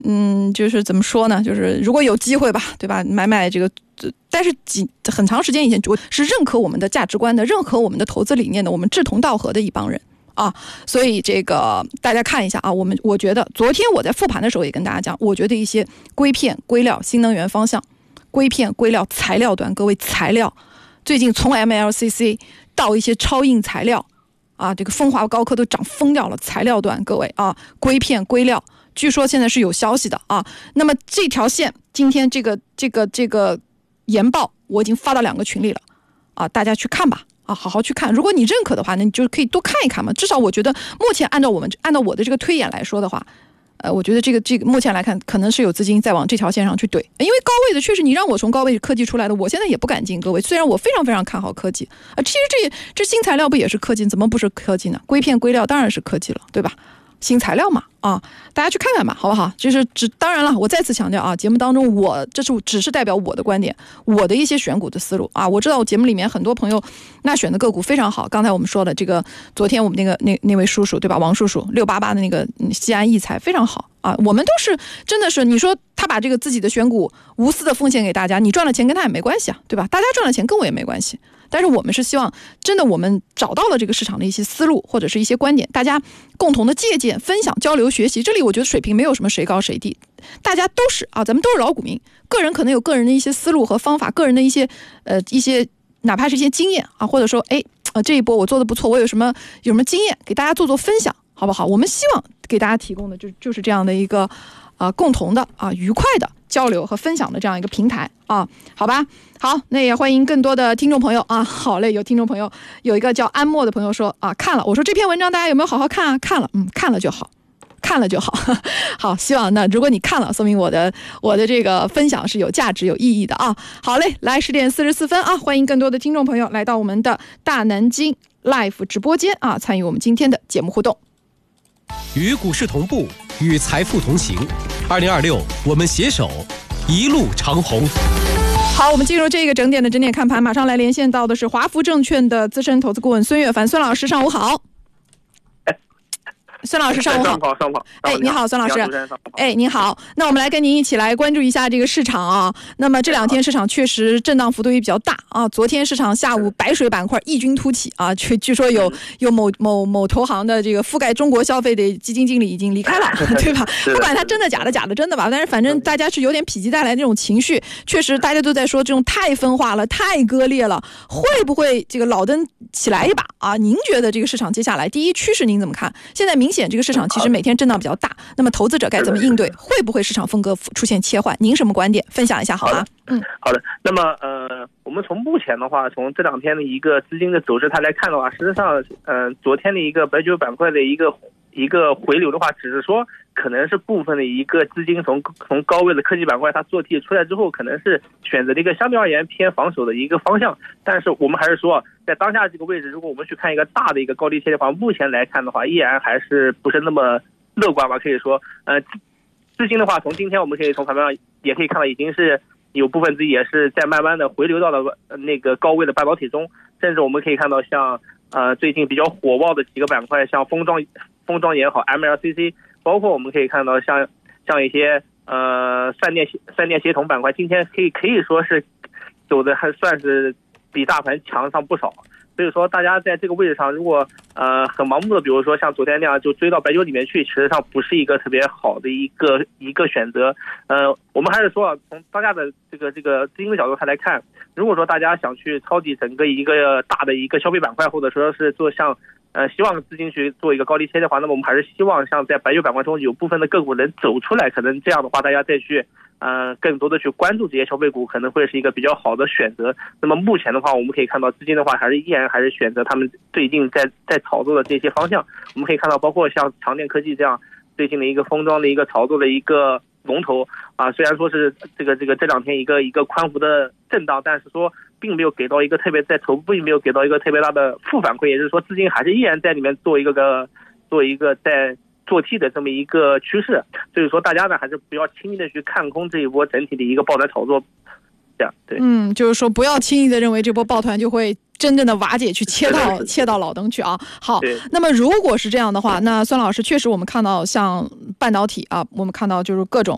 就是怎么说呢？就是如果有机会吧，对吧？买这个，但是很长时间以前，我是认可我们的价值观的，认可我们的投资理念的，我们志同道合的一帮人啊。所以这个大家看一下啊，我觉得昨天我在复盘的时候也跟大家讲，我觉得一些硅片、硅料、新能源方向、硅片、硅料材料端，各位材料，最近从 MLCC 到一些超硬材料啊，这个风华高科都涨疯掉了，材料端各位啊，硅片、硅料。据说现在是有消息的啊，那么这条线今天这个研报我已经发到2个群里了啊，大家去看吧啊，好好去看。如果你认可的话，那你就可以多看一看嘛。至少我觉得目前按照我的这个推演来说的话，我觉得这个目前来看可能是有资金再往这条线上去怼，因为高位的确实你让我从高位科技出来的，我现在也不敢进各位。虽然我非常非常看好科技啊，其实这新材料不也是科技，怎么不是科技呢？硅片硅料当然是科技了，对吧？新材料嘛啊，大家去看看吧，好不好？就是当然了，我再次强调啊，节目当中这是只是代表我的观点，我的一些选股的思路啊。我知道我节目里面很多朋友那选的个股非常好，刚才我们说的这个，昨天我们那位叔叔对吧，王叔叔688的那个西安易材非常好啊。我们都是真的是，你说他把这个自己的选股无私的奉献给大家，你赚了钱跟他也没关系啊，对吧？大家赚了钱跟我也没关系。但是我们是希望真的我们找到了这个市场的一些思路或者是一些观点，大家共同的借鉴分享交流学习。这里我觉得水平没有什么谁高谁低，大家都是啊，咱们都是老股民，个人可能有个人的一些思路和方法，个人的一些哪怕是一些经验啊，或者说这一波我做的不错，我有什么经验给大家做分享，好不好？我们希望给大家提供的就是这样的一个共同的愉快的交流和分享的这样一个平台啊，好吧？好，那也欢迎更多的听众朋友啊。好嘞，有听众朋友有一个叫安默的朋友说啊，看了。我说这篇文章大家有没有好好看啊？看了，看了就好，看了就好。好，希望如果你看了，说明我的这个分享是有价值有意义的啊。好嘞，来10点44分啊，欢迎更多的听众朋友来到我们的大南京 Live 直播间啊，参与我们今天的节目互动。 与股市同步，与财富同行。2026，我们携手一路长虹。 好，我们进入这个整点的整点看盘，马上来连线到的是华福证券的资深投资顾问孙岳凡，孙老师上午好。孙老师上午好。 上午好。 你好，孙老师。您好。那我们来跟您一起来关注一下这个市场啊。那么这2天市场确实震荡幅度也比较大啊。昨天市场下午白水板块异军突起啊，据说有某投行的这个覆盖中国消费的基金经理已经离开了，对吧？不管他真的假的，假的真的吧，但是反正大家是有点否极泰来这种情绪，确实大家都在说这种太分化了，太割裂了，会不会这个老登起来一把啊？您觉得这个市场接下来第一趋势您怎么看？现在明显这个市场其实每天震荡比较大，那么投资者该怎么应对？会不会市场风格出现切换？您什么观点？分享一下好吗？ 好的。那么我们从目前的话，从这2天的一个资金的走势它来看的话，实际上昨天的一个白酒板块的一个回流的话，只是说可能是部分的一个资金从高位的科技板块它做题出来之后，可能是选择了一个相对而言偏防守的一个方向。但是我们还是说，在当下这个位置，如果我们去看一个大的一个高低切的话，目前来看的话，依然还是不是那么乐观吧？可以说，资金的话，从今天我们可以从盘面上也可以看到，已经是有部分资金也是在慢慢的回流到了那个高位的半导体中，甚至我们可以看到像最近比较火爆的几个板块，像封装也好 ，MLCC， 包括我们可以看到像一些散电协同板块，今天可以说是走的还算是比大盘强上不少。所以说大家在这个位置上，如果很盲目的，比如说像昨天那样就追到白酒里面去，实际上不是一个特别好的一个选择。我们还是说从当下的这个资金的角度上来看，如果说大家想去抄底整个一个大的一个消费板块，或者说是做像希望资金去做一个高低切的话，那么我们还是希望像在白酒板块中有部分的个股能走出来，可能这样的话大家再去更多的去关注这些消费股，可能会是一个比较好的选择。那么目前的话，我们可以看到资金的话依然还是选择他们最近在炒作的这些方向。我们可以看到，包括像长电科技这样最近的一个封装的一个炒作的一个龙头啊，虽然说是这2天一个宽幅的震荡，但是说并没有给到一个特别在头部并没有给到一个特别大的负反馈，也就是说资金还是依然在里面做一个在做 T 的这么一个趋势。所以说大家呢还是不要轻易的去看空这一波整体的一个抱团炒作。这样对， 就是说不要轻易的认为这波抱团就会真正的瓦解去切到老登去啊。好，那么如果是这样的话，那孙老师确实我们看到像半导体啊，我们看到就是各种